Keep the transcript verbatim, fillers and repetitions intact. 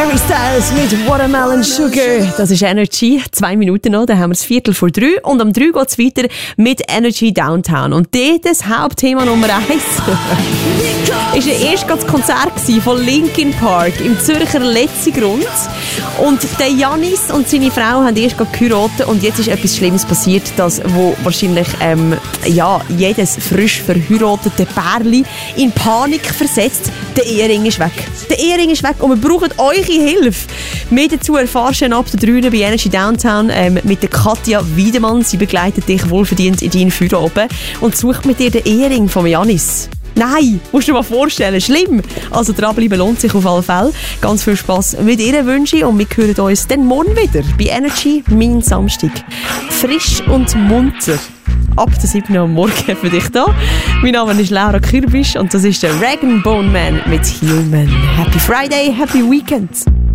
Harry Styles mit Watermelon Sugar. Das ist Energy. Zwei Minuten noch, dann haben wir das Viertel vor drei. Und um drei geht es weiter mit Energy Downtown. Und dort das Hauptthema Nummer eins war ein erstes Konzert von Linkin Park im Zürcher Letzigrund. Und der Janis und seine Frau haben erst geheiratet und jetzt ist etwas Schlimmes passiert, das wo wahrscheinlich ähm, ja, jedes frisch verheiratete Pärli in Panik versetzt. Der Ehering ist weg. Der Ehering ist weg und wir brauchen eure Hilfe. Mehr dazu erfahrst du ab der drei bei Energy Downtown ähm, mit der Katja Wiedemann. Sie begleitet dich wohlverdient in deinen Feierabend und sucht mit dir den Ehering von Janis. Nein, musst du dir mal vorstellen, schlimm. Also dranbleiben lohnt sich auf alle Fälle. Ganz viel Spass mit ihr wünsche ich und wir hören uns dann morgen wieder bei Energy, mein Samstag. Frisch und munter. Ab der sieben Uhr am Morgen für dich da. Mein Name ist Laura Kürbisch und das ist der Rag and Bone Man mit Human. Happy Friday, Happy Weekend.